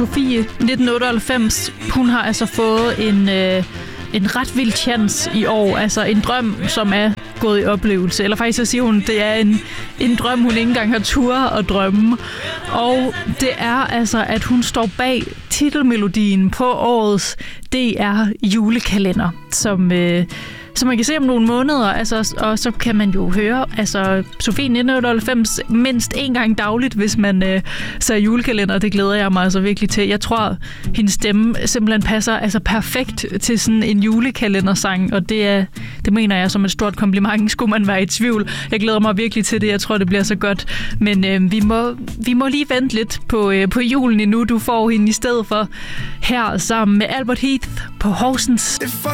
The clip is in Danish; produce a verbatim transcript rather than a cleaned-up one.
Sofie, nitten otteoghalvfems, hun har altså fået en, øh, en ret vild chance i år. Altså en drøm, som er gået i oplevelse. Eller faktisk så siger hun, det er en, en drøm, hun ikke engang har tur at drømme. Og det er altså, at hun står bag titelmelodien på årets D R julekalender, som... Øh, som man kan se om nogle måneder, altså, og så kan man jo høre altså, Sofie nitten otteoghalvfems mindst en gang dagligt, hvis man øh, ser julekalender. Det glæder jeg mig altså virkelig til. Jeg tror, hendes stemme simpelthen passer altså, perfekt til sådan en julekalendersang, og det, er, det mener jeg som et stort kompliment. Skulle man være i tvivl. Jeg glæder mig virkelig til det. Jeg tror, det bliver så godt. Men øh, vi, må, vi må lige vente lidt på, øh, på julen endnu. Du får hende i stedet for her sammen med Albert Heath på Horsens.